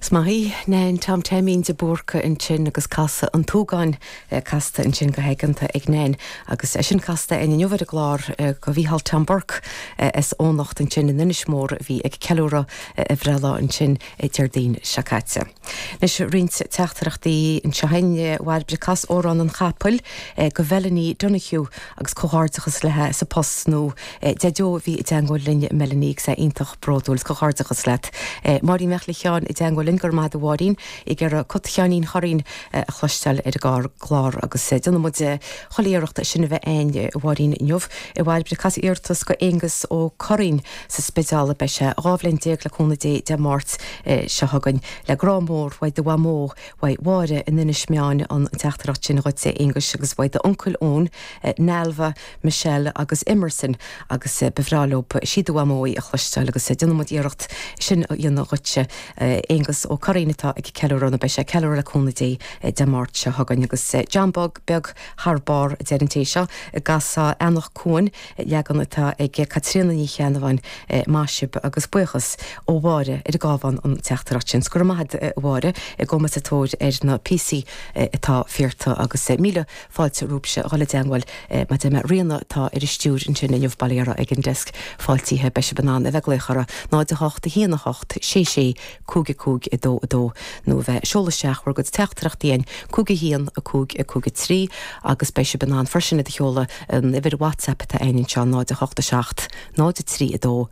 Smaí nein tam téimín de búrca in sin agus casa an túgáin casta in sin go héiganta ag nein agus sin casta in nniuhar a glár go bhíhall tamburc is ónacht in sin in inismór bhí ag ceúra a bhrela in sin tíardín seacaite. Nis rint teachtarachtaí in sehaine bhhaid bricas órán an chapel go bhelaní Donaghú agus cóhardachas lethe sa post nó deadó bhí i dangó linne melaníg sa intach brodúil cóhardachas let. Marí mechlicheán i dangó gur má a bháín i gur cotcheanín choín a chluisteil ar a gár glár agus duna mu cholíireachta sinna bheith aine bháín inmh i bhhail bricas irtas go égus ó choín sa speisiála be se rábhlinn déag leúna dé de mát se hagann le grámór bhaid do bhamó bhaide in inis meáin an teachtarach sin roiid sé égus agus bhaid de oncail ón Nelva, Michelle agus Emerson agus bevrálóp siad do bhamóí a chluisteil agus duna mu íirecht sin dionn roiite égus ó choínatá ag ceúrna be sé ceúir leúna dé de mát se hagann agus Jambog beg Harbár déantéisio gasá annach cún leagannatá ag Catrína ní cheanahhain máisib agus buchas ó bháire ar gábhain an teachtarach sin gur maihad bháire i go atóid ar na PC atá fearta agus míle fáilte rúbse chola deanghil me de riana tá ar stúr in sin inmh bailíara ag an desk fáiltíthe be se banán a bheith léchara ná de hocht a híana hocht sé cúg i dó nó bheith seolaisteach go teachtarachtaíon cúga híon a cúga trí agus bei se banán farsinna de cheola an idir WhatsApp a aonn seán ná de hocht a seacht ná de trí i dó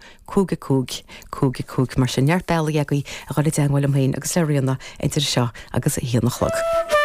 cúga mar sin neart bailí agaí a chola deanghil am hain agus le riana idir seo agus a híanachlog.